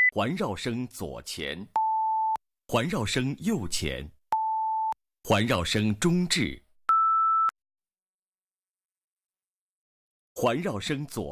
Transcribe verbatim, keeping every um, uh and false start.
环绕声左前，环绕声右前，环绕声中置，环绕声左。